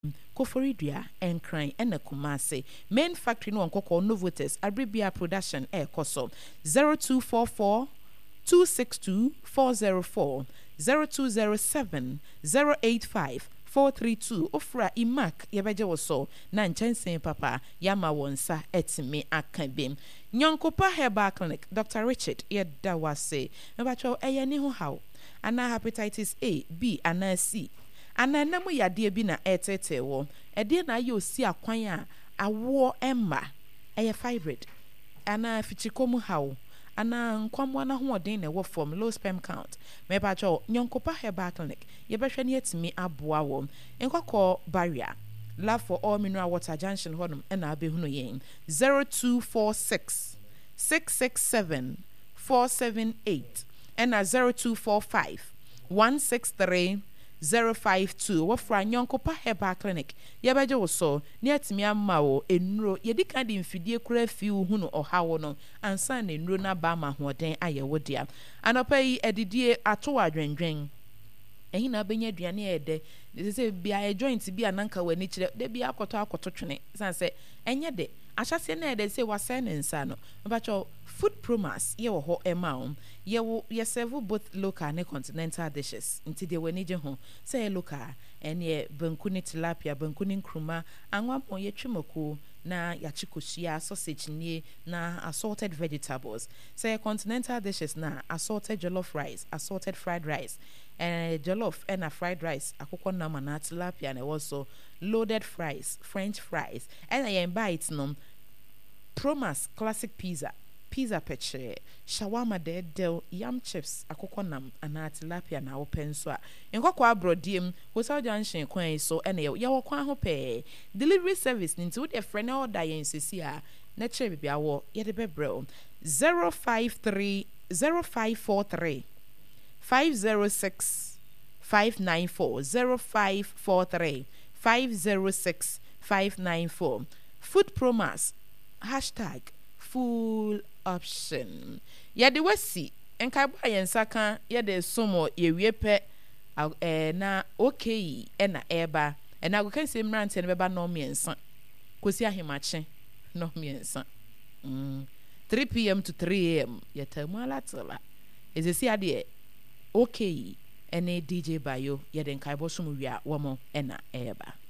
Koforidua Enkran and Kumase. Main factory no Nkoko Novotes Abribia production koso 0244 262 404 0207 085 432 ofra imak yebeje woso na nchensen papa yama wonsa etime akabem Nyonkopa Herbal Clinic Dr. Richard Yedawase mebacho eyeni ho haw ana hepatitis A B ana C ana namu yade bi na etete wo ede na ayo si akwan a awo emma eye fibroid ana fichikomu haw ana nkwamwa na hoɔden na ɛwɔ form low sperm count mebacho Nyonkopa Herbal Clinic yɛbɛhwɛ ne yɛtumi aboa wɔ nkɔkɔ barrier love for all mineral water junction honum ɛna abɛhunu yɛn 0246 667 478 ɛna 0245 163 052 wofra Nyonkopa Herbal Clinic yɛbɛgye wo so ne yɛtumi ama wo enuro yɛdi kan de mfidie kura fi wo hunu ɔhawo no ansa na enuro na ba ma hoɔden ayɛ wo dia anɔpa yi adidie ato adwendwen ehi na benya aduane ɛde se bia joint bi ananka wani kyerɛ de bia akɔtɔ twene san sɛ enye de ahyase na ɛde se wasɛ ne nsa no mbacho food promise ye wo hɔ ema wo ye wo ye serve both local and continental dishes nti de wani gye ho sɛ local ene banku ne tilapia banku ne nkruma anwa mo ye twemako na yachikosia sausage nie na assorted vegetables say continental dishes na assorted jollof rice assorted fried rice jollof and a fried rice akoko na mana tilapia na also loaded fries french fries and I invite no Promas classic pizza peche shawarma del yam chips akoko nam ana tilapia na open so a nkokwa abrodiem hotel junction kwan so ene ye wo kwan ho pe delivery service nti wo de friend order yen sisi a na chere bibia wo ye de bebrel 053 0543 506 594 0543 506 594 Food Promas #full option yede wasi enkai ba yensaka yede somo yewie pe na okay na eba na go kan se mrante ne beba no miensa kosi ahemache no miensa 3 p.m. to 3 a.m. yetamu alatela ezesi ade okay ene DJ Bayo yede enkai bo somo wia wo mo na eba